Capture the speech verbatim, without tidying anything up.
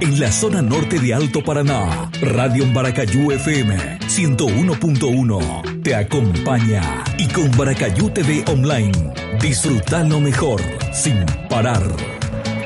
en la zona norte de Alto Paraná. Radio Baracayú F M ciento uno punto uno te acompaña y con Baracayú T V Online disfruta lo mejor sin parar.